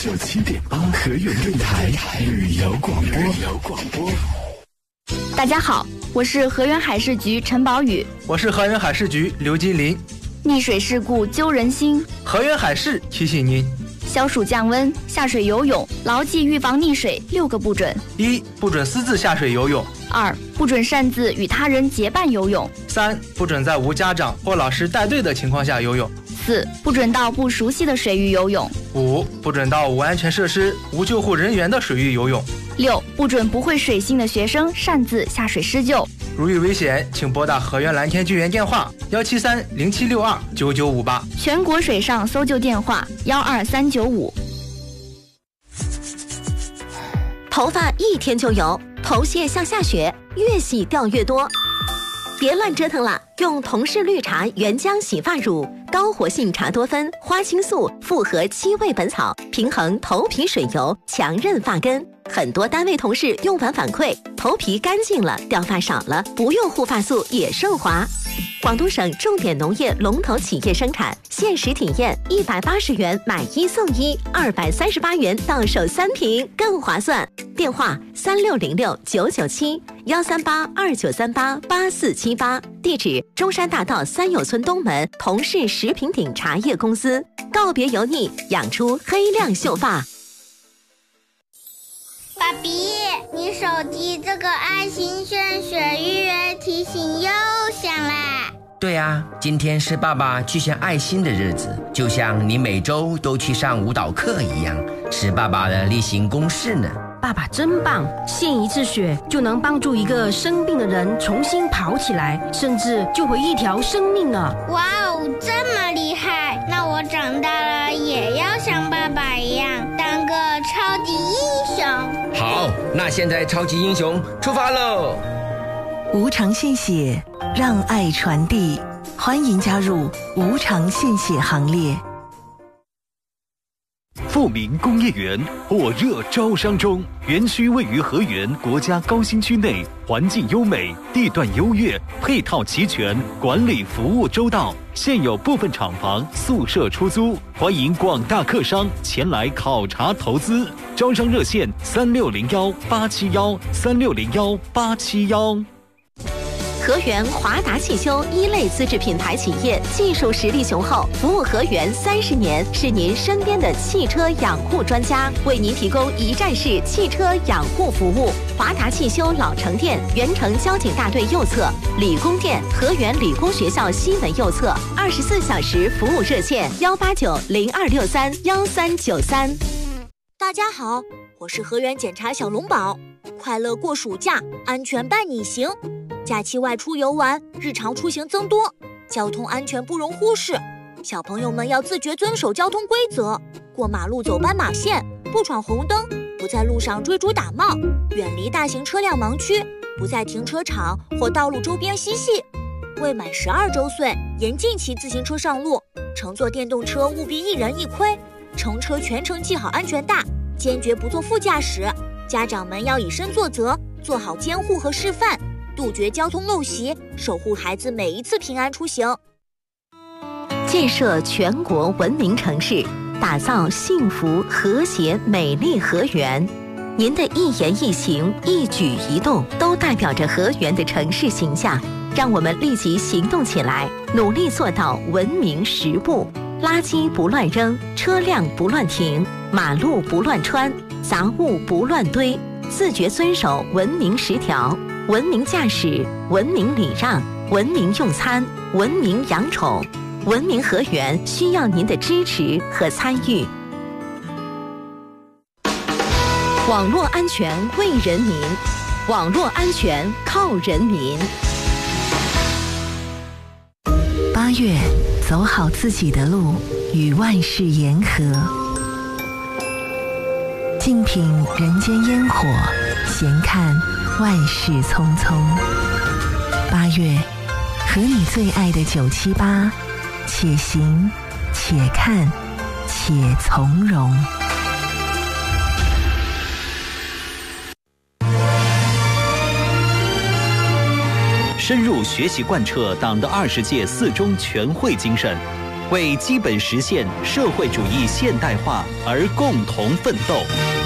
97.8河源电台旅游广播。 大家好，我是河源海事局陈宝宇。 我是河源海事局刘金林。 溺水事故揪人心， 河源海事提醒您： 消暑降温，下水游泳，牢记预防溺水6个不准。 1. 不准私自下水游泳。 2. 不准擅自与他人结伴游泳。 3. 不准在无家长或老师带队的情况下游泳。 4. 不准到不熟悉的水域游泳。 5. 不准到无安全设施、无救护人员的水域游泳。 6. 不准不会水性的学生擅自下水施救。 如遇危险，请拨打河源蓝天救援电话17307629958， 全国水上搜救电话12395。 头发一天就油，头屑像下雪，越洗掉越多。别乱折腾了，用同氏绿茶原浆洗发乳，高活性茶多酚、花青素复合7味本草，平衡头皮水油，强韧发根。很多单位同事用完反馈，头皮干净了，掉发少了，不用护发素也顺滑。广东省重点农业龙头企业生产，限时体验180元买1送1，238元到手3瓶，更划算。电话3606-997，13829388478，地址中山大道三友村东门同氏食品鼎茶叶公司。告别油腻，养出黑亮秀发。 爸比，你手机这个爱心炫雪预约提醒又响啦。 对啊，今天是爸爸去献爱心的日子，就像你每周都去上舞蹈课一样，是爸爸的例行公事呢。 爸爸真棒，献1次血就能帮助一个生病的人重新跑起来，甚至救回一条生命呢。 哇哦，这么厉害！那我长大了也要像爸爸一样当个超级英雄。 好，那现在超级英雄出发喽！ 无偿献血，让爱传递，欢迎加入无偿献血行列。 富民工业园火热招商中，园区位于河源国家高新区内，环境优美，地段优越，配套齐全，管理服务周到，现有部分厂房、宿舍出租，欢迎广大客商前来考察投资。招商热线3601-871，3601-871。 河源华达汽修1类资质品牌企业，技术实力雄厚，服务河源30年，是您身边的汽车养护专家，为您提供一站式汽车养护服务。华达汽修老城店，原城交警大队右侧；理工店，河源理工学校西门右侧，24小时服务热线189-0263-1393。 大家好，我是河源检察小龙宝，快乐过暑假，安全伴你行。假期外出游玩，日常出行增多，交通安全不容忽视。小朋友们要自觉遵守交通规则，过马路走斑马线，不闯红灯，不在路上追逐打闹，远离大型车辆盲区，不在停车场或道路周边嬉戏。未满12周岁，严禁骑自行车上路，乘坐电动车务必1人1盔，乘车全程系好安全带，坚决不做副驾驶。家长们要以身作则，做好监护和示范，杜绝交通陋习，守护孩子每一次平安出行。 建设全国文明城市，打造幸福和谐美丽河源。您的一言一行、一举一动，都代表着河源的城市形象。让我们立即行动起来，努力做到文明10不：垃圾不乱扔，车辆不乱停，马路不乱穿，杂物不乱堆，自觉遵守文明10条。文明驾驶，文明礼让，文明用餐，文明养宠。文明河源需要您的支持和参与。网络安全为人民，网络安全靠人民。 8月，走好自己的路，与万事言和。静品人间烟火，闲看万事匆匆。8月，和你最爱的978，且行且看且从容。 深入学习贯彻党的20届4中全会精神， 为基本实现社会主义现代化而共同奋斗。